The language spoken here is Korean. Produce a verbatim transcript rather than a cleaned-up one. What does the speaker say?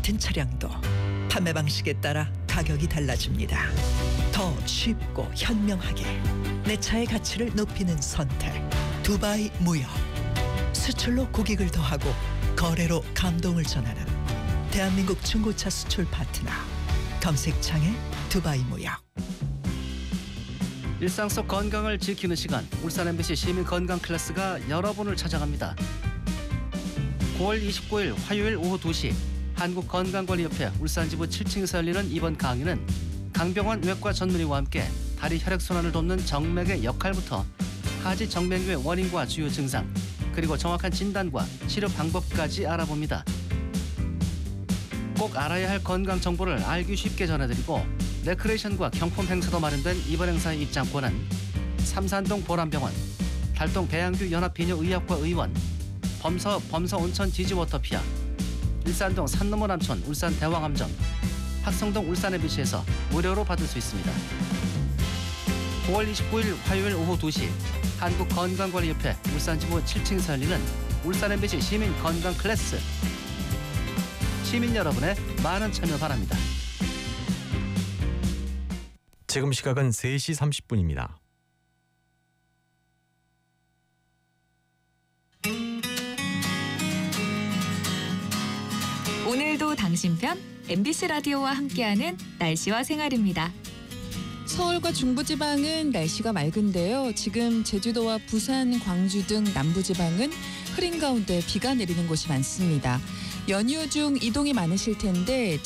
같은 차량도 판매 방식에 따라 가격이 달라집니다. 더 쉽고 현명하게 내 차의 가치를 높이는 선택. 두바이 무역. 수출로 고객을 더하고 거래로 감동을 전하는 대한민국 중고차 수출 파트너. 검색창에 두바이 무역. 일상 속 건강을 지키는 시간, 울산 엠비씨 시민 건강 클래스가 여러분을 찾아갑니다. 구월 이십구일 화요일 오후 두 시 한국건강관리협회 울산지부 칠 층에서 열리는 이번 강의는 강병환 외과 전문의와 함께 다리 혈액순환을 돕는 정맥의 역할부터 하지 정맥류의 원인과 주요 증상, 그리고 정확한 진단과 치료 방법까지 알아봅니다. 꼭 알아야 할 건강 정보를 알기 쉽게 전해드리고 레크레이션과 경품 행사도 마련된 이번 행사의 입장권은 삼산동 보람병원, 달동 배양규 연합비뇨의학과 의원, 범서 범서 온천 지지워터피아, 일산동 산너머 남촌 울산 대왕암점, 학성동 울산 엠비씨에서 무료로 받을 수 있습니다. 구월 이십구일 화요일 오후 두 시 한국건강관리협회 울산지부 칠 층에서 열리는 울산 엠비씨 시민 건강 클래스. 시민 여러분의 많은 참여 바랍니다. 지금 시각은 세 시 삼십 분입니다. 오늘도 당신 편 엠비씨 라디오와 함께하는 날씨와 생활입니다. 서울과 중부지방은 날씨가 맑은데요. 지금 제주도와 부산, 광주 등 남부지방은 흐린 가운데 비가 내리는 곳이 많습니다. 연휴 중 이동이 많으실 텐데